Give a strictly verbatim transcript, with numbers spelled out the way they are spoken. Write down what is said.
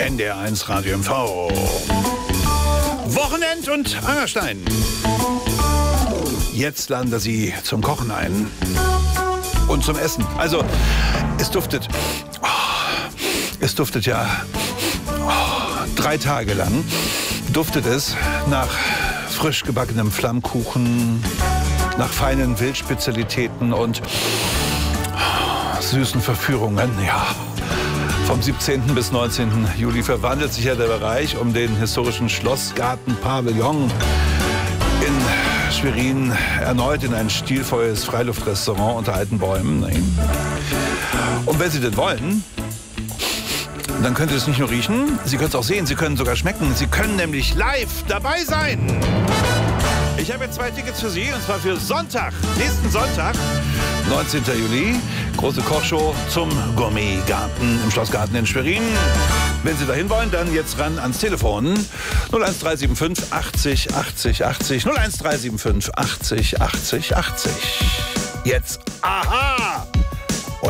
N D R eins Radio M V. Wochenend und Angerstein. Jetzt laden wir Sie zum Kochen ein und zum Essen. Also, es duftet, oh, es duftet ja oh, drei Tage lang, duftet es nach frisch gebackenem Flammkuchen, nach feinen Wildspezialitäten und oh, süßen Verführungen, ja. Vom siebzehnten bis neunzehnten Juli verwandelt sich ja der Bereich um den historischen Schlossgarten-Pavillon in Schwerin erneut in ein stilvolles Freiluftrestaurant unter alten Bäumen. Und wenn Sie das wollen, dann können Sie es nicht nur riechen, Sie können es auch sehen, Sie können sogar schmecken. Sie können nämlich live dabei sein. Ich habe jetzt zwei Tickets für Sie, und zwar für Sonntag, nächsten Sonntag, neunzehnten Juli, große Kochshow zum Gourmetgarten im Schlossgarten in Schwerin. Wenn Sie dahin wollen, dann jetzt ran ans Telefon null eins drei sieben fünf achtzig achtzig achtzig, null eins drei sieben fünf achtzig achtzig achtzig. Jetzt, aha!